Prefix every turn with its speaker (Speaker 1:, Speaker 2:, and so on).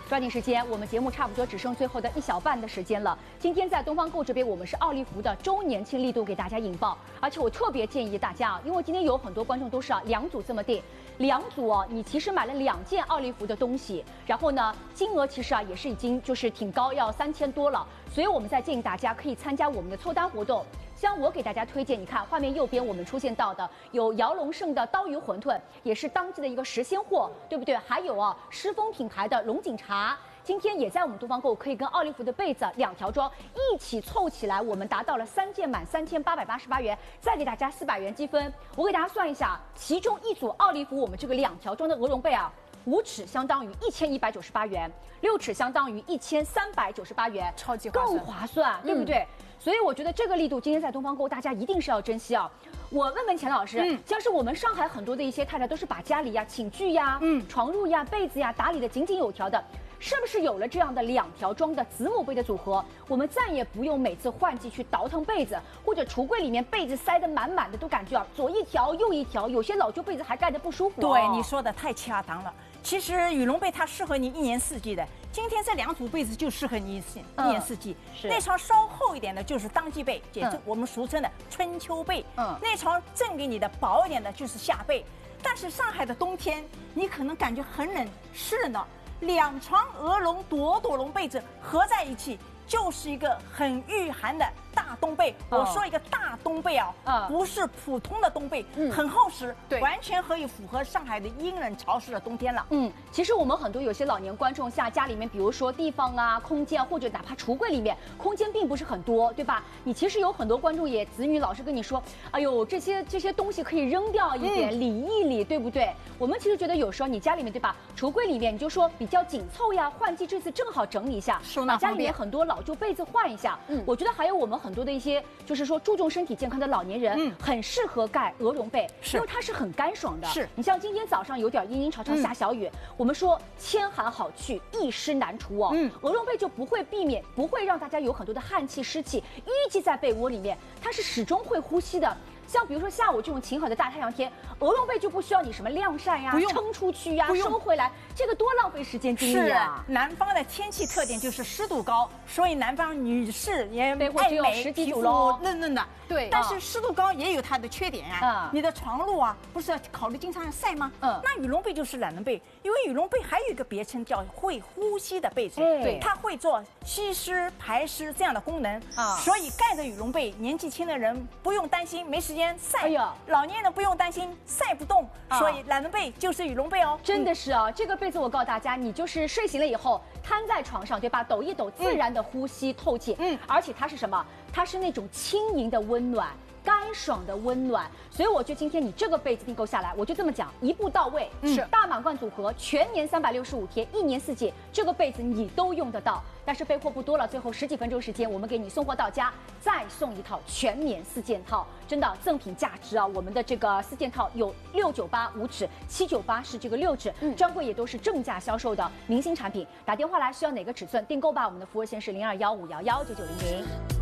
Speaker 1: 抓紧时间，我们节目差不多只剩最后的1小半的时间了。今天在东方购这边，我们是奥利福的周年庆力度给大家引爆，而且我特别建议大家啊，因为今天有很多观众都是2组这么订，2组哦，你其实买了2件奥利福的东西，然后呢，金额其实也是已经就是挺高，要3000多了，所以我们在建议大家可以参加我们的凑单活动。像我给大家推荐，你看画面右边我们出现到的有姚龙盛的刀鱼馄饨，也是当季的一个时鲜货，对不对？还有狮峰品牌的龙井茶，今天也在我们东方购可以跟奥利福的被子2条装一起凑起来，我们达到了3件满3888元，再给大家400元积分。我给大家算一下，其中1组奥利福我们这个2条装的鹅绒被5尺相当于1198元，6尺相当于1398元，
Speaker 2: 超级划算，
Speaker 1: 更划算，对不对？所以我觉得这个力度今天在东方购大家一定是要珍惜啊！我问问钱老师，像是我们上海很多的一些太太都是把家里寝具床褥被子打理得井井有条的，是不是有了这样的2条装的子母被的组合，我们再也不用每次换季去倒腾被子，或者橱柜里面被子塞得满满的，都感觉左一条右一条，有些老旧被子还盖得不舒服。
Speaker 2: 对，你说的太恰当了。其实羽绒被它适合你1年4季的，今天这2组被子就适合你一年4季。那床稍厚一点的就是当季被，也是我们俗称的春秋被。那床赠给你的薄一点的就是夏被。但是上海的冬天，你可能感觉很冷，湿冷的，2床鹅绒朵朵绒被子合在一起，就是一个很御寒的大冬被。我说一个大冬被不是普通的冬被，很厚实，完全可以符合上海的阴冷潮湿的冬天了。
Speaker 1: 其实我们很多有些老年观众家里面，比如说地方空间或者哪怕橱柜里面空间并不是很多，对吧？你其实有很多观众子女老是跟你说，哎呦，这些东西可以扔掉一点，理一理，对不对？我们其实觉得有时候你家里面，对吧？橱柜里面你就说比较紧凑换季这次正好整理一下，把家里面很多老旧被子换一下。我觉得还有我们很多的一些就是说注重身体健康的老年人，很适合盖鹅绒被，因为它是很干爽的。你像今天早上有点阴阴潮潮下小雨，我们说千寒好去，一湿难除鹅绒被就不会让大家有很多的汗气湿气淤积在被窝里面，它是始终会呼吸的。像比如说下午这种晴好的大太阳天，鹅绒被就不需要你什么晾晒撑出去收回来，这个多浪费时间精力啊！
Speaker 2: 南方的天气特点就是湿度高，所以南方女士也
Speaker 1: 被窝只有10几组喽，
Speaker 2: 嫩嫩的。对，但是湿度高也有它的缺点你的床褥不是要考虑经常要晒吗？那羽绒被就是懒人被，因为羽绒被还有一个别称叫会呼吸的被子，对，它会做吸湿排湿这样的功能所以盖着羽绒被，年纪轻的人不用担心没时间晒，老年人不用担心晒不动，所以懒人被就是羽绒被
Speaker 1: 真的是这个被子我告诉大家，你就是睡醒了以后瘫在床上，对吧？抖一抖，自然的呼吸透气，而且它是什么？它是那种轻盈的温暖，干爽的温暖，所以我觉得今天你这个被子订购下来，我就这么讲，一步到位，是大满贯组合，全年365天，1年4季，这个被子你都用得到。但是备货不多了，最后10几分钟时间，我们给你送货到家，再送一套全棉4件套，真的赠品价值我们的这个4件套有698 5尺，798是这个6尺，专柜也都是正价销售的明星产品。打电话来需要哪个尺寸订购吧？我们的服务线是0215119900。